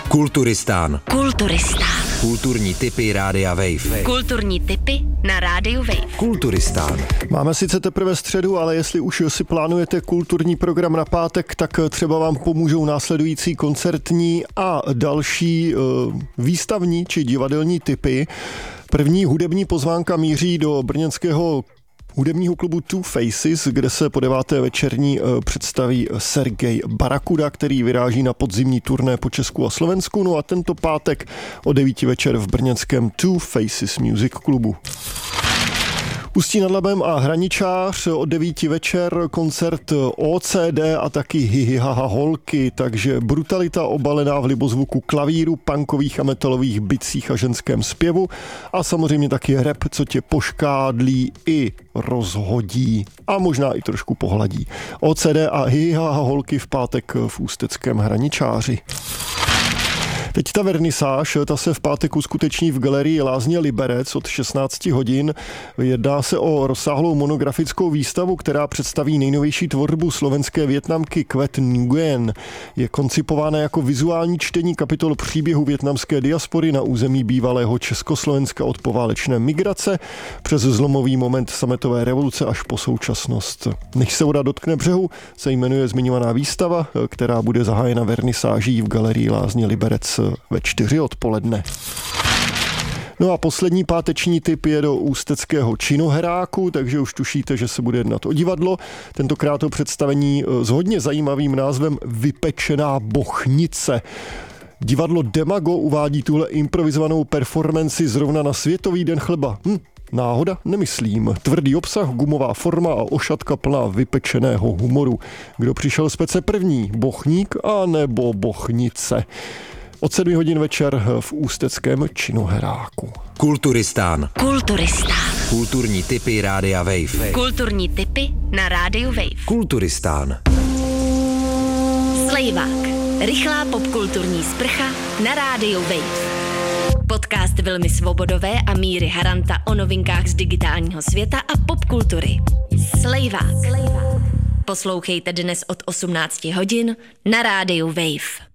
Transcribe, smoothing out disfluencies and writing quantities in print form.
Kulturistán. Kulturistán. Kulturní tipy Rádia Wave. Kulturní tipy na Rádiu Wave. Kulturistán. Máme sice teprve středu, ale jestli už si plánujete kulturní program na pátek, tak třeba vám pomůžou následující koncertní a další výstavní či divadelní tipy. První hudební pozvánka míří do brněnského hudebního klubu Two Faces, kde se po 9. večerní představí Sergej Barakuda, který vyráží na podzimní turné po Česku a Slovensku. No a tento pátek o 9 večer v brněnském Two Faces Music klubu. Ústí nad Labem a Hraničář od 9 večer koncert OCD a taky Hihihaha holky, takže brutalita obalená v libozvuku klavíru, punkových a metalových bicích a ženském zpěvu a samozřejmě taky rap, co tě poškádlí i rozhodí a možná i trošku pohladí. OCD a Hihihaha holky v pátek v ústeckém Hraničáři. Teď ta vernisáž, ta se v pátek uskuteční v galerii Lázně Liberec od 16 hodin. Jedná se o rozsáhlou monografickou výstavu, která představí nejnovější tvorbu slovenské Vietnamky Quet Nguyen. Je koncipována jako vizuální čtení kapitol příběhu vietnamské diaspory na území bývalého Československa od poválečné migrace přes zlomový moment sametové revoluce až po současnost. Než se voda dotkne břehu, se jmenuje zmiňovaná výstava, která bude zahájena vernisáží v galerii Lázně Liberec ve 4 odpoledne. No a poslední páteční tip je do ústeckého Činoheráku, takže už tušíte, že se bude jednat o divadlo. Tentokrát o představení s hodně zajímavým názvem Vypečená bochnice. Divadlo Demago uvádí tuhle improvizovanou performanci zrovna na Světový den chleba. Náhoda? Nemyslím. Tvrdý obsah, gumová forma a ošatka plná vypečeného humoru. Kdo přišel z pece první? Bochník a nebo bochnice? Od 7 hodin večer v ústeckém Činoheráku. Kulturistán. Kulturistán. Kulturní tipy Rádia Wave. Kulturní tipy na Rádiu Wave. Kulturistán. Slejvák. Rychlá popkulturní sprcha na Rádiu Wave. Podcast Vilmy Svobodové a Míry Haranta o novinkách z digitálního světa a popkultury. Slejvák. Poslouchejte dnes od 18 hodin na Rádiu Wave.